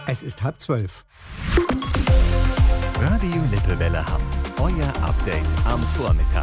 Es ist 11:30. Radio Lippewelle Hamm. Euer Update am Vormittag.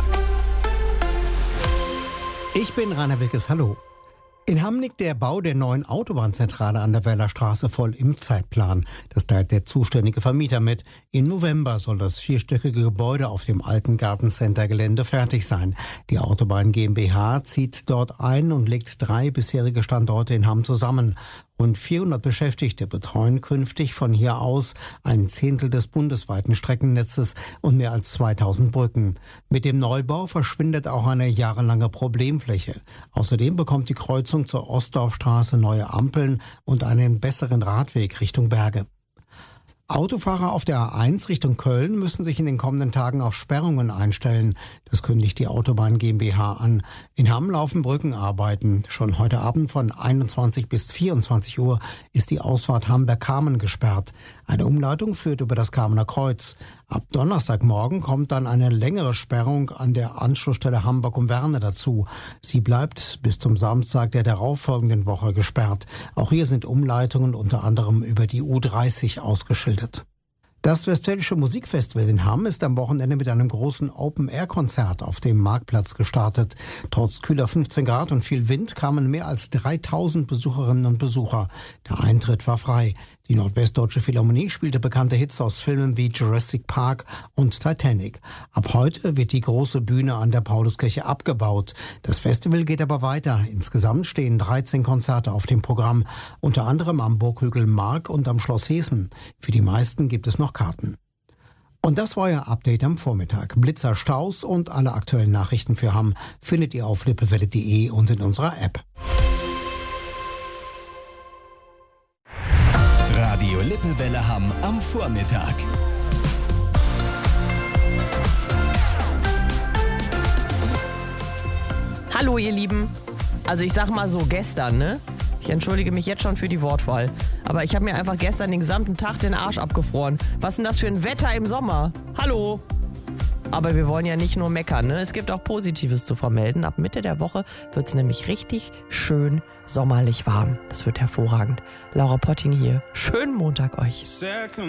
Ich bin Rainer Wilkes, hallo. In Hamm liegt der Bau der neuen Autobahnzentrale an der Werler Straße voll im Zeitplan. Das teilt der zuständige Vermieter mit. Im November soll das vierstöckige Gebäude auf dem alten Gartencenter-Gelände fertig sein. Die Autobahn GmbH zieht dort ein und legt 3 bisherige Standorte in Hamm zusammen. Rund 400 Beschäftigte betreuen künftig von hier aus ein Zehntel des bundesweiten Streckennetzes und mehr als 2000 Brücken. Mit dem Neubau verschwindet auch eine jahrelange Problemfläche. Außerdem bekommt die Kreuzung zur Ostdorfstraße neue Ampeln und einen besseren Radweg Richtung Berge. Autofahrer auf der A1 Richtung Köln müssen sich in den kommenden Tagen auf Sperrungen einstellen. Das kündigt die Autobahn GmbH an. In Hamm laufen Brückenarbeiten. Schon heute Abend von 21 bis 24 Uhr ist die Ausfahrt Hamburg-Kamen gesperrt. Eine Umleitung führt über das Kamener Kreuz. Ab Donnerstagmorgen kommt dann eine längere Sperrung an der Anschlussstelle Hamburg-Werne dazu. Sie bleibt bis zum Samstag der darauffolgenden Woche gesperrt. Auch hier sind Umleitungen unter anderem über die U30 ausgeschildert. Das Westfälische Musikfestival in Hamm ist am Wochenende mit einem großen Open-Air-Konzert auf dem Marktplatz gestartet. Trotz kühler 15 Grad und viel Wind kamen mehr als 3000 Besucherinnen und Besucher. Der Eintritt war frei. Die Nordwestdeutsche Philharmonie spielte bekannte Hits aus Filmen wie Jurassic Park und Titanic. Ab heute wird die große Bühne an der Pauluskirche abgebaut. Das Festival geht aber weiter. Insgesamt stehen 13 Konzerte auf dem Programm, unter anderem am Burghügel Mark und am Schloss Heßen. Für die meisten gibt es noch Karten. Und das war euer Update am Vormittag. Blitzer, Staus und alle aktuellen Nachrichten für Hamm findet ihr auf lippewelle.de und in unserer App. Radio Lippewelle Hamm am Vormittag. Hallo ihr Lieben. Also ich sag mal so, gestern, ne? Ich entschuldige mich jetzt schon für die Wortwahl. Aber ich habe mir einfach gestern den gesamten Tag den Arsch abgefroren. Was ist denn das für ein Wetter im Sommer? Hallo? Aber wir wollen ja nicht nur meckern, ne? Es gibt auch Positives zu vermelden. Ab Mitte der Woche wird es nämlich richtig schön sommerlich warm. Das wird hervorragend. Laura Potting hier. Schönen Montag euch.